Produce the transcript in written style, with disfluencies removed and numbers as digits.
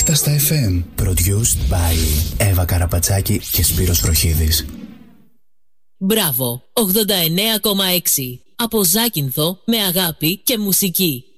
Νύχτα στα FM. Produced by Εύα Καραπατσάκη και Σπύρος Βροχίδης. Μπράβο, 89,6. Από Ζάκυνθο με αγάπη και μουσική.